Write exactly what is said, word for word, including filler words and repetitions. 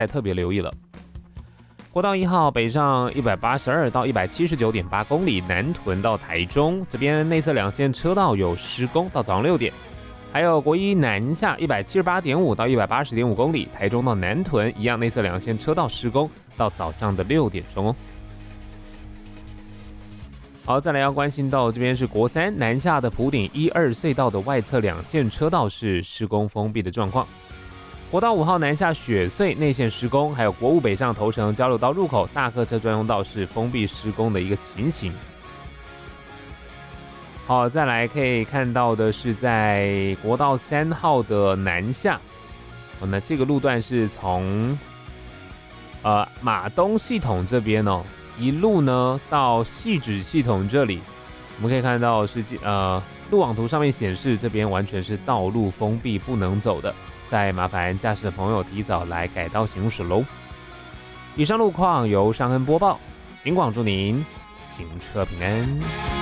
还特别留意了。国道一号北上一百八十二到一百七十九点八公里，南屯到台中这边内侧两线车道有施工，到早上六点。还有国一南下一百七十八点五到一百八十点五公里，台中到南屯一样内侧两线车道施工，到早上的六点钟哦。好，再来要关心到这边是国三南下的埔顶一二隧道的外侧两线车道是施工封闭的状况。国道五号南下雪隧内线施工，还有国五北上头城交流道入口大客车专用道是封闭施工的一个情形。好，再来可以看到的是在国道三号的南下，哦，那这个路段是从呃马东系统这边哦，一路呢到汐止系统这里，我们可以看到是呃路网图上面显示这边完全是道路封闭，不能走的。再麻烦驾驶的朋友提早来改道行驶喽。以上路况由尚恩播报，警广祝您行车平安。